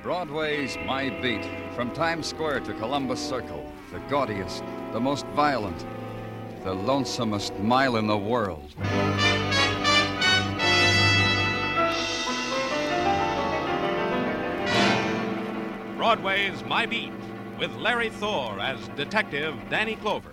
Broadway's My Beat. From Times Square to Columbus Circle. The gaudiest, the most violent, the lonesomest mile in the world. Broadway's My Beat, with Larry Thor as Detective Danny Clover.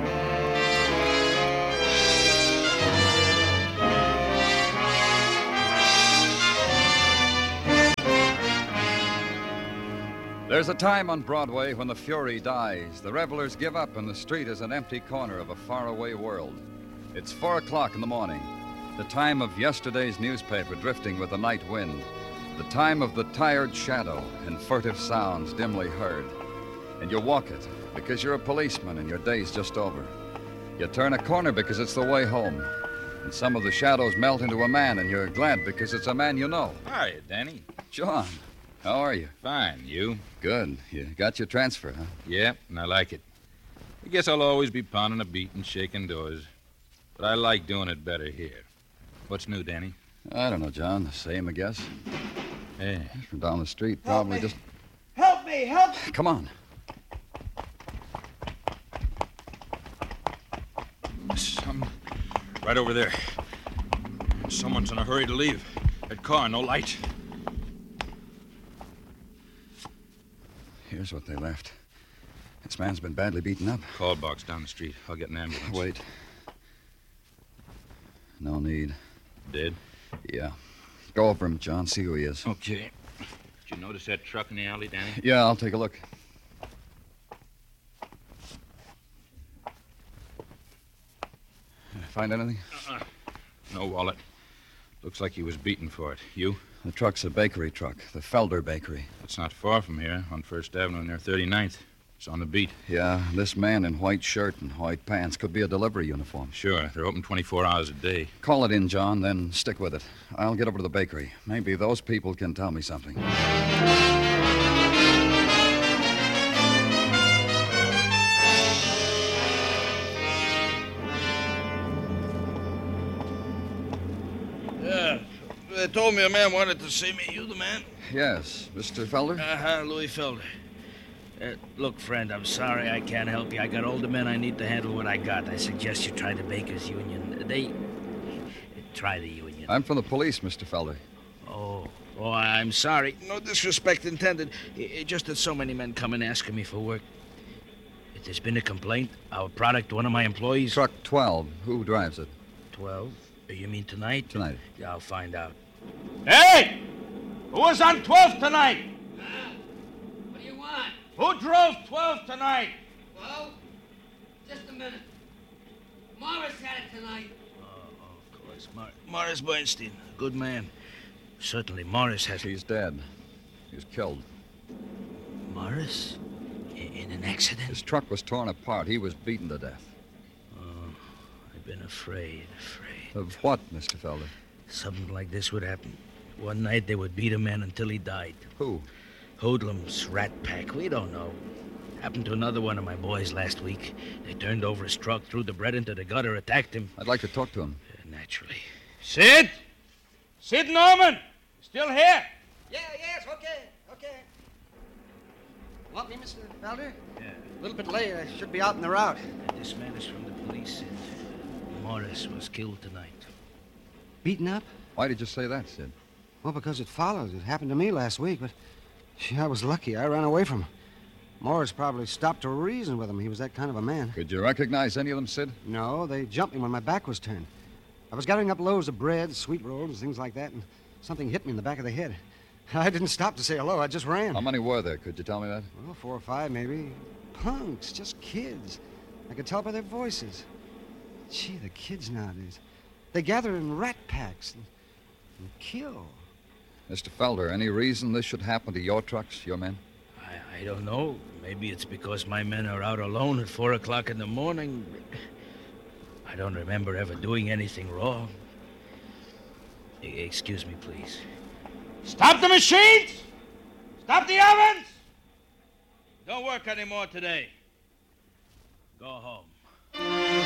There's a time on Broadway when the fury dies. The revelers give up, and the street is an empty corner of a faraway world. It's 4 o'clock in the morning, the time of yesterday's newspaper drifting with the night wind, the time of the tired shadow and furtive sounds dimly heard. And you walk it because you're a policeman and your day's just over. You turn a corner because it's the way home. And some of the shadows melt into a man, and you're glad because it's a man you know. Hi, Danny. John, how are you? Fine. You? Good. You got your transfer, huh? Yep, and I like it. I guess I'll always be pounding a beat and shaking doors. But I like doing it better here. What's new, Danny? I don't know, John. The same, I guess. Hey. From down the street, probably just... Help me! Help me! Come on. Right over there. Someone's in a hurry to leave. That car, no light. Here's what they left. This man's been badly beaten up. Call box down the street. I'll get an ambulance. Wait. No need. Dead? Yeah. Go over him, John. See who he is. Okay. Did you notice that truck in the alley, Danny? Yeah, I'll take a look. Find anything? No wallet. Looks like he was beaten for it. You? The truck's a bakery truck. The Felder Bakery. It's not far from here, on First Avenue near 39th. It's on the beat. Yeah, this man in white shirt and white pants could be a delivery uniform. Sure. They're open 24 hours a day. Call it in, John, then stick with it. I'll get over to the bakery. Maybe those people can tell me something. They told me a man wanted to see me. You the man? Yes. Mr. Felder? Louis Felder. Look, friend, I'm sorry I can't help you. I got older men I need to handle what I got. I suggest you try the Bakers Union. Try the union. I'm from the police, Mr. Felder. Oh, I'm sorry. No disrespect intended. Just that so many men come in asking me for work. If there's been a complaint, our product, one of my employees... Truck 12. Who drives it? 12? You mean tonight? Tonight. Yeah, I'll find out. Hey! Who was on 12 tonight? What do you want? Who drove 12 tonight? Well, just a minute. Morris had it tonight. Oh, of course. Morris Bernstein, a good man. Certainly, Morris has... He's dead. He was killed. Morris? In an accident? His truck was torn apart. He was beaten to death. Oh, I've been afraid. Of what, Mr. Felder? Something like this would happen. One night they would beat a man until he died. Who? Hoodlums, Rat Pack, we don't know. Happened to another one of my boys last week. They turned over his truck, threw the bread into the gutter, attacked him. I'd like to talk to him. Naturally. Sid? Sid Norman? Still here? Yes, okay. Want me, Mr. Felder? Yeah. A little bit late. I should be out in the route. This man is from the police, Sid. Morris was killed tonight. Beaten up? Why did you say that, Sid? Well, because it followed. It happened to me last week, but gee, I was lucky. I ran away from him. Morris probably stopped to reason with him. He was that kind of a man. Could you recognize any of them, Sid? No, they jumped me when my back was turned. I was gathering up loaves of bread, sweet rolls, and things like that, and something hit me in the back of the head. I didn't stop to say hello. I just ran. How many were there? Could you tell me that? Well, 4 or 5, maybe. Punks, just kids. I could tell by their voices. Gee, the kids nowadays. They gather in rat packs and kill. Mr. Felder, any reason this should happen to your trucks, your men? I don't know. Maybe it's because my men are out alone at 4 o'clock in the morning. I don't remember ever doing anything wrong. Excuse me, please. Stop the machines! Stop the ovens! Don't work anymore today. Go home.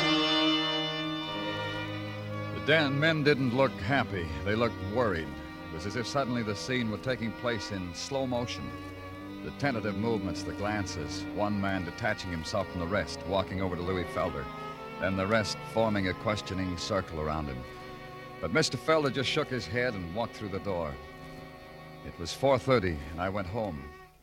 The men didn't look happy. They looked worried. was as if suddenly the scene were taking place in slow motion. The tentative movements, the glances, one man detaching himself from the rest, walking over to Louis Felder, then the rest forming a questioning circle around him. But Mr. Felder just shook his head and walked through the door. It was 4:30, and I went home.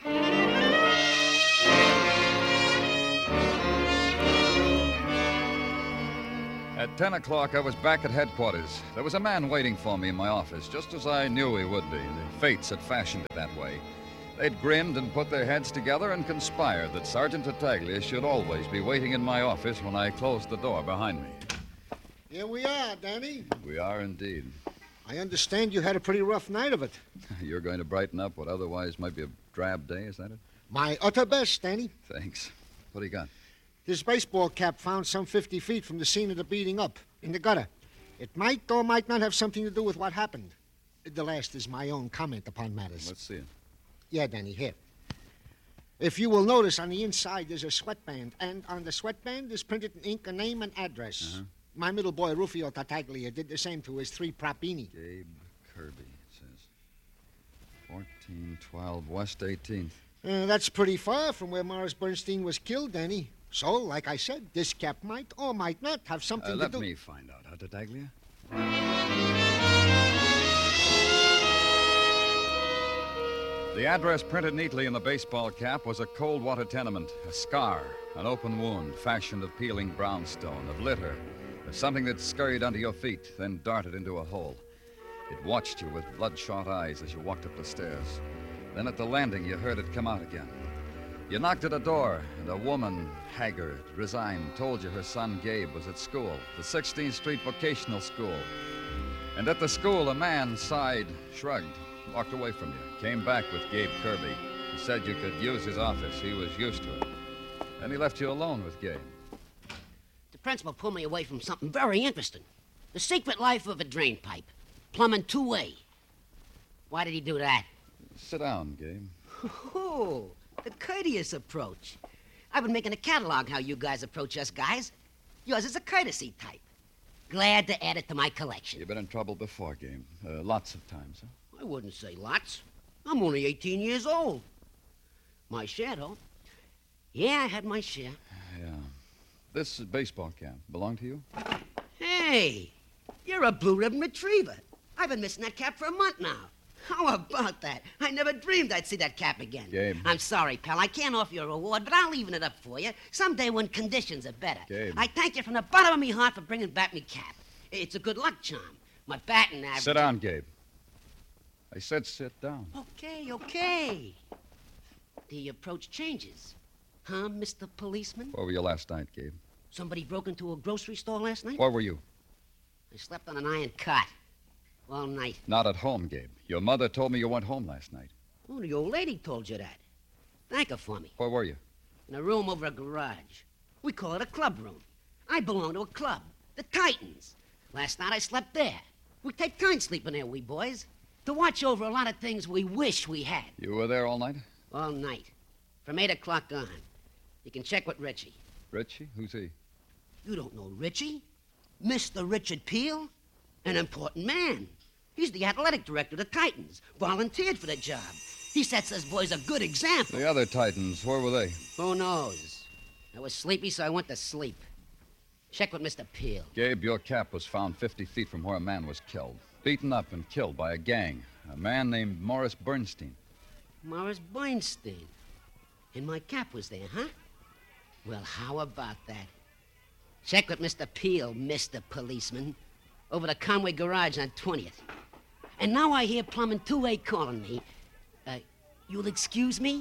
At 10 o'clock, I was back at headquarters. There was a man waiting for me in my office, just as I knew he would be. The fates had fashioned it that way. They'd grinned and put their heads together and conspired that Sergeant Tartaglia should always be waiting in my office when I closed the door behind me. Here we are, Danny. We are indeed. I understand you had a pretty rough night of it. You're going to brighten up what otherwise might be a drab day, is that it? My utter best, Danny. Thanks. What do you got? This baseball cap found some 50 feet from the scene of the beating up, in the gutter. It might or might not have something to do with what happened. The last is my own comment upon matters. Let's see it. Yeah, Danny, here. If you will notice, on the inside there's a sweatband, and on the sweatband is printed in ink a name and address. My middle boy, Rufio Tartaglia, did the same to his 3 propini. Gabe Kirby, it says. 1412 West 18th. That's pretty far from where Morris Bernstein was killed, Danny. So, like I said, this cap might or might not have something to do... Let me find out, huh, Tartaglia? The address printed neatly in the baseball cap was a cold water tenement, a scar, an open wound fashioned of peeling brownstone, of litter, of something that scurried under your feet, then darted into a hole. It watched you with bloodshot eyes as you walked up the stairs. Then at the landing, you heard it come out again. You knocked at a door, and a woman, haggard, resigned, told you her son Gabe was at school, the 16th Street Vocational School. And at the school, a man sighed, shrugged, walked away from you, came back with Gabe Kirby. He said you could use his office. He was used to it. Then he left you alone with Gabe. The principal pulled me away from something very interesting. The secret life of a drain pipe. Plumbing 2-way. Why did he do that? Sit down, Gabe. Oh, the courteous approach. I've been making a catalog how you guys approach us guys. Yours is a courtesy type. Glad to add it to my collection. You've been in trouble before, Gabe. Lots of times, huh? I wouldn't say lots. I'm only 18 years old. My share, though. Yeah, I had my share. Yeah. This baseball cap belong to you? Hey, you're a blue ribbon retriever. I've been missing that cap for a month now. How about that? I never dreamed I'd see that cap again. Gabe. I'm sorry, pal. I can't offer you a reward, but I'll even it up for you someday when conditions are better. Gabe. I thank you from the bottom of me heart for bringing back me cap. It's a good luck charm. My batting average... Sit down, Gabe. I said sit down. Okay. The approach changes. Huh, Mr. Policeman? Where were you last night, Gabe? Somebody broke into a grocery store last night? Where were you? I slept on an iron cot all night. Not at home, Gabe. Your mother told me you went home last night. Oh, the old lady told you that. Thank her for me. Where were you? In a room over a garage. We call it a club room. I belong to a club, the Titans. Last night I slept there. We take turns sleeping there, we boys, to watch over a lot of things we wish we had. You were there all night? All night. From 8 o'clock on. You can check with Richie. Richie? Who's he? You don't know Richie? Mr. Richard Peel? An important man. He's the athletic director of the Titans. Volunteered for the job. He sets us boys a good example. The other Titans, where were they? Who knows? I was sleepy, so I went to sleep. Check with Mr. Peel. Gabe, your cap was found 50 feet from where a man was killed. Beaten up and killed by a gang. A man named Morris Bernstein. Morris Bernstein. And my cap was there, huh? Well, how about that? Check with Mr. Peel, Mr. Policeman. Over the Conway Garage on 20th. And now I hear Plumbing 2A calling me. You'll excuse me?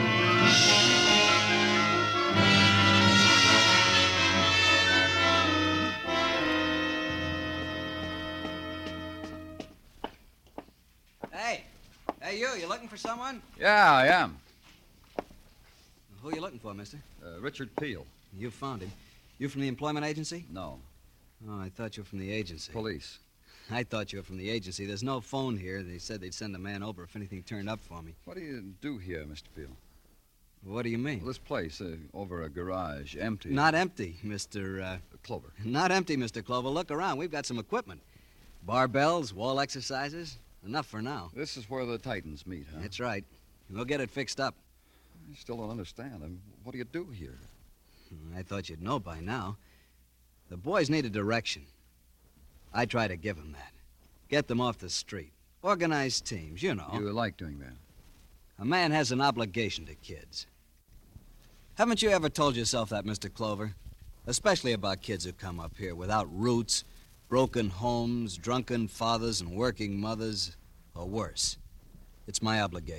Hey, you looking for someone? Yeah, I am. Who are you looking for, mister? Richard Peel. You found him. You from the employment agency? No. Oh, I thought you were from the agency. Police. I thought you were from the agency. There's no phone here. They said they'd send a man over if anything turned up for me. What do you do here, Mr. Peel? What do you mean? Well, this place, over a garage, empty. Not empty, Mr. Clover. Not empty, Mr. Clover. Look around. We've got some equipment. Barbells, wall exercises. Enough for now. This is where the Titans meet, huh? That's right. We'll get it fixed up. I still don't understand. What do you do here? I thought you'd know by now. The boys need a direction. I try to give them that. Get them off the street. Organize teams, you know. You like doing that? A man has an obligation to kids. Haven't you ever told yourself that, Mr. Clover? Especially about kids who come up here without roots, broken homes, drunken fathers, and working mothers, or worse. It's my obligation.